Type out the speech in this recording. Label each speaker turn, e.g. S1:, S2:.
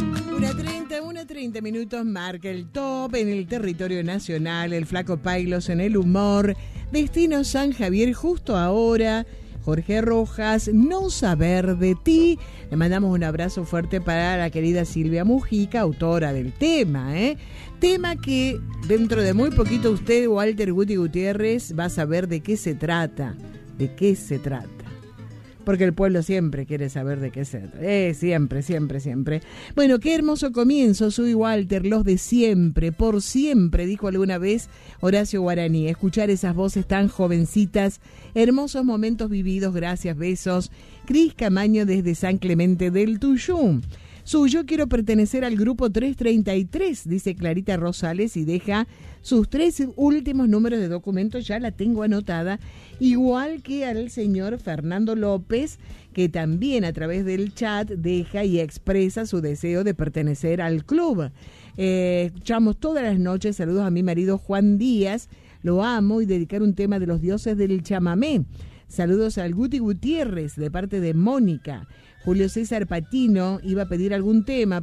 S1: 1:30 minutos marca el top en el territorio nacional. El Flaco Pailos en el humor. Destino San Javier justo ahora. Jorge Rojas, No saber de ti. Le mandamos un abrazo fuerte para la querida Silvia Mujica, autora del tema, Tema que dentro de muy poquito usted, Walter Guti Gutiérrez, va a saber de qué se trata. ¿De qué se trata? Porque el pueblo siempre quiere saber de qué se trata. Siempre, siempre, siempre. Bueno, qué hermoso comienzo, soy Walter, los de siempre, por siempre, dijo alguna vez Horacio Guaraní. Escuchar esas voces tan jovencitas, hermosos momentos vividos, gracias, besos. Cris Camaño desde San Clemente del Tuyú. Yo quiero pertenecer al grupo 333, dice Clarita Rosales, y deja sus 3 últimos números de documento, ya la tengo anotada, igual que al señor Fernando López, que también a través del chat deja y expresa su deseo de pertenecer al club. Escuchamos todas las noches, saludos a mi marido Juan Díaz, lo amo, y dedicar un tema de los dioses del chamamé. Saludos al Guti Gutiérrez de parte de Mónica. Julio César Patino iba a pedir algún tema,